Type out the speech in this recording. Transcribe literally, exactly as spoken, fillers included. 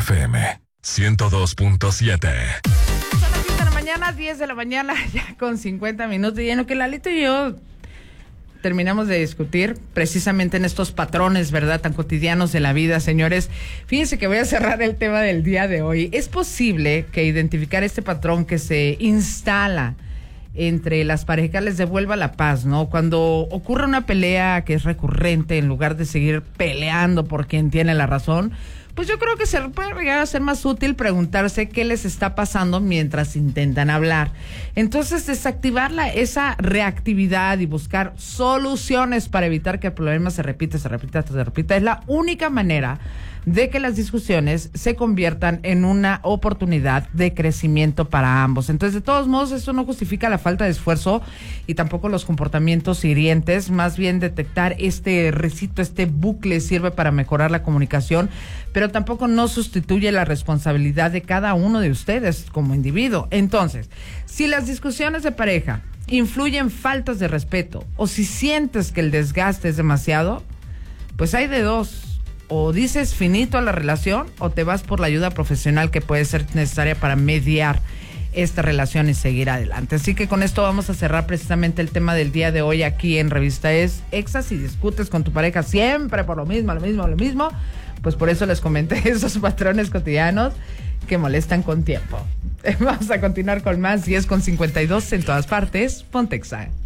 F M ciento dos punto siete. Son las diez de la mañana, diez de la mañana, ya con cincuenta minutos. Y en lo que Lalito y yo terminamos de discutir precisamente en estos patrones, ¿verdad?, tan cotidianos de la vida, señores. Fíjense que voy a cerrar el tema del día de hoy. Es posible que identificar este patrón que se instala entre las parejas les devuelva la paz, ¿no? Cuando ocurre una pelea que es recurrente, en lugar de seguir peleando por quien tiene la razón, pues yo creo que se puede llegar a ser más útil preguntarse qué les está pasando mientras intentan hablar. Entonces, desactivar la, esa reactividad y buscar soluciones para evitar que el problema se repita, se repita, se repita, es la única manera de que las discusiones se conviertan en una oportunidad de crecimiento para ambos. Entonces, de todos modos, esto no justifica la falta de esfuerzo y tampoco los comportamientos hirientes. Más bien, detectar este recito, este bucle sirve para mejorar la comunicación, pero tampoco no sustituye la responsabilidad de cada uno de ustedes como individuo. Entonces, si las discusiones de pareja influyen faltas de respeto o si sientes que el desgaste es demasiado, pues hay de dos. O dices finito a la relación o te vas por la ayuda profesional que puede ser necesaria para mediar esta relación y seguir adelante. Así que con esto vamos a cerrar precisamente el tema del día de hoy aquí en Revista Es Exa. Si discutes con tu pareja siempre por lo mismo, lo mismo, lo mismo, pues por eso les comenté esos patrones cotidianos que molestan con tiempo. Vamos a continuar con más. diez con cincuenta y dos en todas partes. Ponte Exa.